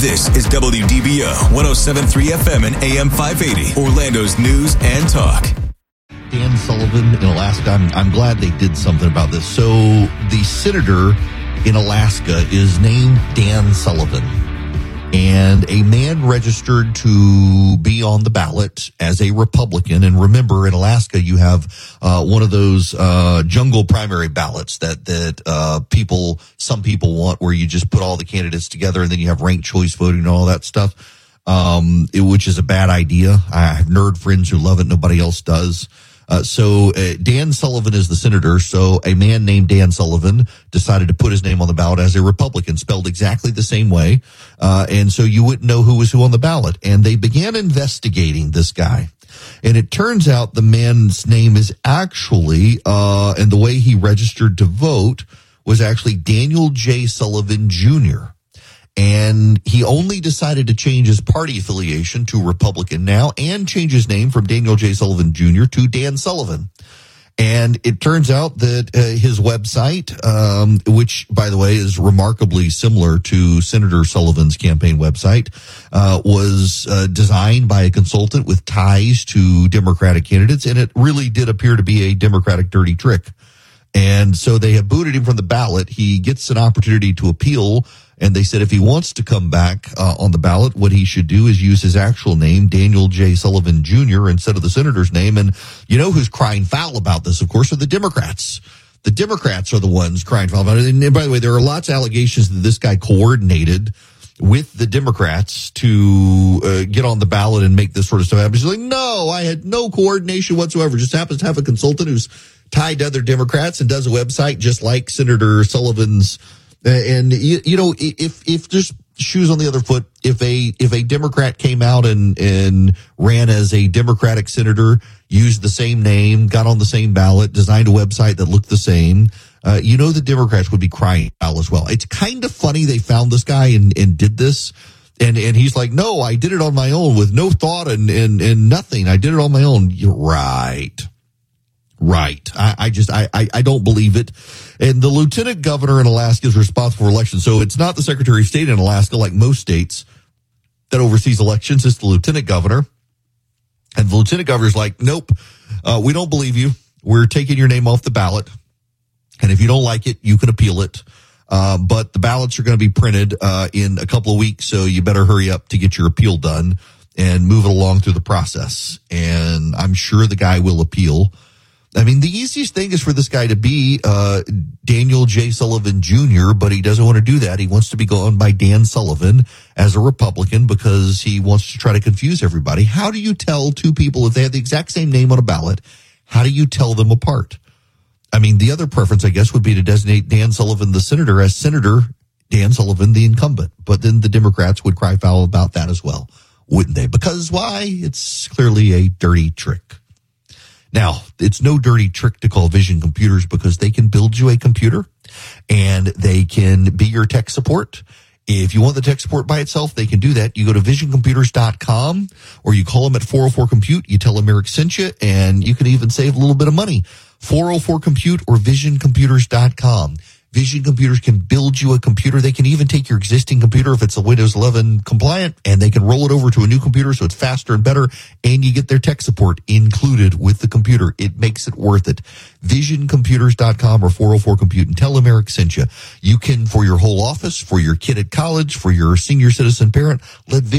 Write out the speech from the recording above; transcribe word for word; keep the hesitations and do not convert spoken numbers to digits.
This is W D B O one oh seven point three F M and A M five eighty, Orlando's news and talk. Dan Sullivan in Alaska. I'm, I'm glad they did something about this. So the senator in Alaska is named Dan Sullivan, and a man registered to be on the ballot as a Republican. And remember, in Alaska, you have uh, one of those uh, jungle primary ballots that that uh, people, some people want, where you just put all the candidates together and then you have ranked choice voting and all that stuff, um, it, which is a bad idea. I have nerd friends who love it. Nobody else does. Uh, so uh, Dan Sullivan is the senator. So a man named Dan Sullivan decided to put his name on the ballot as a Republican, spelled exactly the same way. Uh, and so you wouldn't know who was who on the ballot. And they began investigating this guy. And it turns out the man's name is actually, uh, and the way he registered to vote was actually Daniel J. Sullivan Junior And he only decided to change his party affiliation to Republican now and change his name from Daniel J. Sullivan Junior to Dan Sullivan. And it turns out that uh, his website, um, which, by the way, is remarkably similar to Senator Sullivan's campaign website, uh, was uh, designed by a consultant with ties to Democratic candidates. And it really did appear to be a Democratic dirty trick. And so they have booted him from the ballot. He gets an opportunity to appeal. And they said if he wants to come back uh, on the ballot, what he should do is use his actual name, Daniel J. Sullivan Junior, instead of the senator's name. And you know who's crying foul about this, of course, are the Democrats. The Democrats are the ones crying foul about it. And by the way, there are lots of allegations that this guy coordinated with the Democrats to uh, get on the ballot and make this sort of stuff happen. He's like, no, I had no coordination whatsoever. Just happens to have a consultant who's tied to other Democrats and does a website just like Senator Sullivan's. And, you, you know, if, if there's shoes on the other foot, if a, if a Democrat came out and, and ran as a Democratic senator, used the same name, got on the same ballot, designed a website that looked the same, uh, you know, the Democrats would be crying foul as well. It's kind of funny they found this guy and, and did this. And, and he's like, no, I did it on my own with no thought and, and, and nothing. I did it on my own. You're right. Right. I, I just, I, I, I don't believe it. And the lieutenant governor in Alaska is responsible for elections. So it's not the secretary of state in Alaska, like most states, that oversees elections. It's the lieutenant governor. And the lieutenant governor's like, nope, uh, we don't believe you. We're taking your name off the ballot. And if you don't like it, you can appeal it. Uh, but the ballots are going to be printed uh, in a couple of weeks. So you better hurry up to get your appeal done and move it along through the process. And I'm sure the guy will appeal. I mean, the easiest thing is for this guy to be uh Daniel J. Sullivan Junior, but he doesn't want to do that. He wants to be going by Dan Sullivan as a Republican because he wants to try to confuse everybody. How do you tell two people if they have the exact same name on a ballot? How do you tell them apart? I mean, the other preference, I guess, would be to designate Dan Sullivan, the senator, as Senator Dan Sullivan, the incumbent. But then the Democrats would cry foul about that as well, wouldn't they? Because why? It's clearly a dirty trick. Now, it's no dirty trick to call Vision Computers because they can build you a computer and they can be your tech support. If you want the tech support by itself, they can do that. You go to vision computers dot com or you call them at four oh four compute. You tell them Eric sent you, and you can even save a little bit of money. four oh four compute or vision computers dot com. Vision Computers can build you a computer. They can even take your existing computer if it's a Windows eleven compliant, and they can roll it over to a new computer so it's faster and better, and you get their tech support included with the computer. It makes it worth it. vision computers dot com or four oh four compute, and tell them Eric sent you. You can, for your whole office, for your kid at college, for your senior citizen parent, let Vision